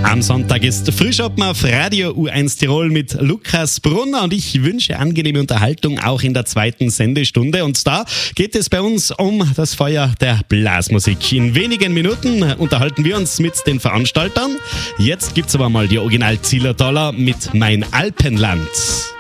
Am Sonntag ist Frühschoppen auf Radio U1 Tirol mit Lukas Brunner und ich wünsche angenehme Unterhaltung auch in der zweiten Sendestunde. Und da geht es bei uns um das Feuer der Blasmusik. In wenigen Minuten unterhalten wir uns mit den Veranstaltern. Jetzt gibt's aber mal die Original Zillertaler mit Mein Alpenland.